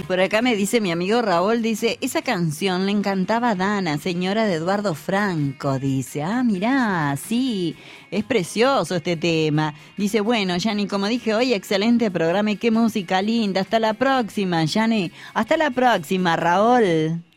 Por acá me dice mi amigo Raúl, dice, esa canción le encantaba a Dana, señora de Eduardo Franco, dice. Ah, mirá, sí, es precioso este tema. Dice, bueno, Yani, como dije hoy, excelente programa y qué música linda. Hasta la próxima, Yani. Hasta la próxima, Raúl.